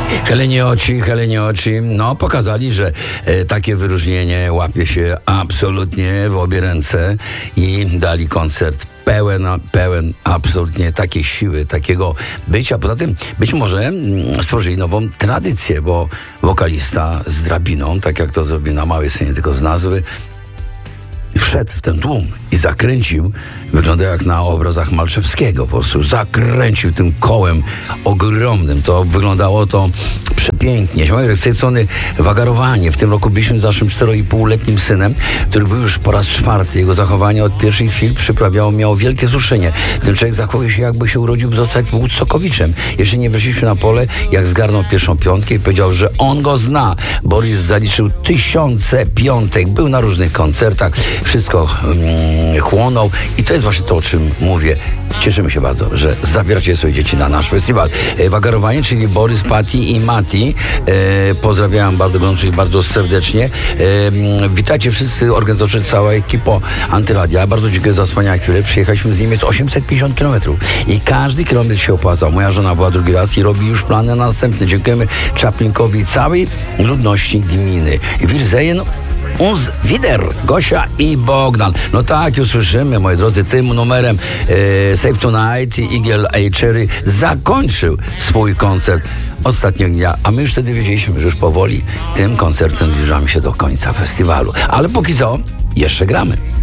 Helenioci, no pokazali, że takie wyróżnienie łapie się absolutnie w obie ręce i dali koncert pełen absolutnie takiej siły, takiego bycia. Poza tym być może stworzyli nową tradycję, bo wokalista z drabiną, tak jak to zrobił na małej scenie, tylko z nazwy, wszedł w ten tłum i zakręcił, wygląda jak na obrazach Malczewskiego, po prostu zakręcił tym kołem ogromnym. To wyglądało to przepięknie. Z tej strony wagarowanie. W tym roku byliśmy z naszym 4,5-letnim synem, który był już po raz 4. Jego zachowanie od pierwszych chwil miało wielkie wzruszenie. Ten człowiek zachowuje się, jakby się urodził zostać Woodstockowiczem. Jeszcze nie weszliśmy na pole, jak zgarnął pierwszą piątkę i powiedział, że on go zna. Boris zaliczył 1000 piątek, był na różnych koncertach, wszystko chłonął i to jest właśnie to, o czym mówię. Cieszymy się bardzo, że zabieracie swoje dzieci na nasz festiwal. Wagarowanie, czyli Borys, Patty i Mati. Pozdrawiam bardzo gorąco i bardzo serdecznie. Witajcie wszyscy organizatorzy, cała ekipa Antyradia. Bardzo dziękuję za wspaniałe chwile. Przyjechaliśmy z Niemiec 850 km i każdy kilometr się opłacał. Moja żona była drugi raz i robi już plany na następny. Dziękujemy Czaplinkowi i całej ludności gminy. Wirsehen uns wieder, Gosia i Bogdan. No tak, już słyszymy, moi drodzy, tym numerem Save Tonight i Eagle Eye Cherry zakończył swój koncert ostatniego dnia, a my już wtedy wiedzieliśmy, że już powoli tym koncertem zbliżamy się do końca festiwalu. Ale póki co, jeszcze gramy.